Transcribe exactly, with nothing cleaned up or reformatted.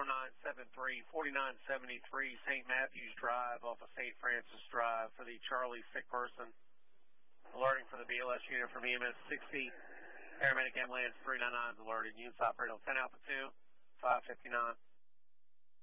nine seven three, four nine seven three Saint Matthews Drive off of Saint Francis Drive for the Charlie sick person. Alerting for the B L S unit from E M S sixty. Paramedic ambulance three nine nine is alerted. Units operated on ten Alpha two, five fifty-nine.